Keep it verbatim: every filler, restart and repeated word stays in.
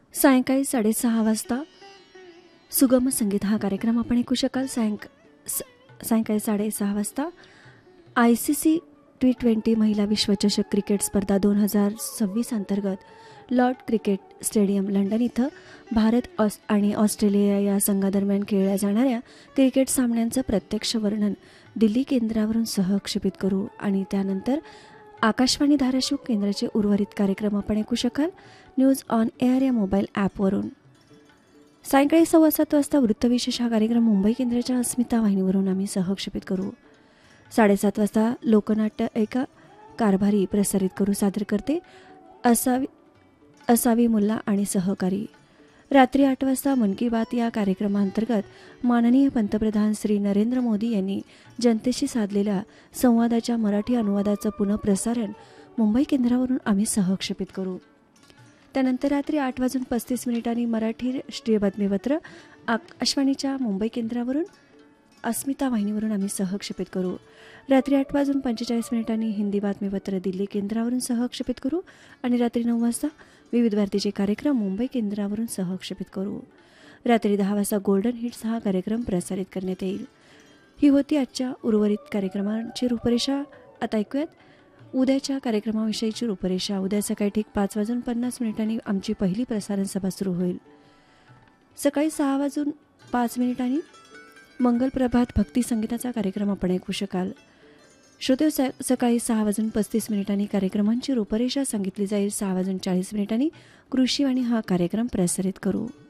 सायंकाळी साडेसहा वाजता सुगम संगीत हा कार्यक्रम आपण ऐकू शकाल. सायंक स सायंकाळी साडेसहा वाजता I C C T twenty महिला विश्वचषक क्रिकेट स्पर्धा दोन हजार सव्वीस अंतर्गत लॉर्ड क्रिकेट स्टेडियम लंडन इथं भारत ऑस आणि ऑस्ट्रेलिया या संघादरम्यान खेळल्या जाणाऱ्या क्रिकेट सामन्यांचं प्रत्यक्ष वर्णन दिल्ली केंद्रावरून सहक्षेपित करू आणि त्यानंतर आकाशवाणी धाराशिव केंद्राचे उर्वरित कार्यक्रम आपण ऐकू शकाल न्यूज ऑन एअर या मोबाईल ॲपवरून. सायंकाळी सव्वा सात वाजता वृत्तविशेष हा कार्यक्रम मुंबई केंद्राच्या अस्मिता वाहिनीवरून आम्ही सहक्षेपित करू. साडेसात वाजता लोकनाट्य एका कारभारी प्रसारित करू. सादर करते असावी असावी मुल्ला आणि सहकारी. रात्री आठ वाजता मन की बात या कार्यक्रमांतर्गत माननीय पंतप्रधान श्री नरेंद्र मोदी यांनी जनतेशी साधलेल्या संवादाच्या मराठी अनुवादाचं पुनःप्रसारण मुंबई केंद्रावरून आम्ही सहक्षेपित करू. त्यानंतर रात्री आठ वाजून पस्तीस मिनिटांनी मराठी राष्ट्रीय बातमीपत्र आकाशवाणीच्या मुंबई केंद्रावरून अस्मिता वाहिनीवरून आम्ही सहक्षेपित करू. रात्री आठ वाजून पंचेचाळीस मिनिटांनी हिंदी बातमीपत्र दिल्ली केंद्रावरून सहक्षेपित करू आणि रात्री नऊ वाजता विविध भारतीचे कार्यक्रम मुंबई केंद्रावरून सहक्षेपित करू. रात्री दहा वाजता गोल्डन हिट्स हा कार्यक्रम प्रसारित करण्यात येईल. ही होती आजच्या उर्वरित कार्यक्रमांची रूपरेषा. आता ऐकूयात उद्याच्या कार्यक्रमाविषयीची रूपरेषा. उद्या सकाळी ठीक पाच वाजून पन्नास मिनिटांनी आमची पहिली प्रसारण सभा सुरू होईल. सकाळी सहा वाजून पाच मिनिटांनी मंगल प्रभात भक्ती संगीताचा कार्यक्रम आपण ऐकू शकाल. श्रोते स सकाळी सहा वाजून पस्तीस मिनिटांनी कार्यक्रमांची रूपरेषा सांगितली जाईल. सहा वाजून चाळीस मिनिटांनी कृषीवाणी हा कार्यक्रम प्रसारित करू.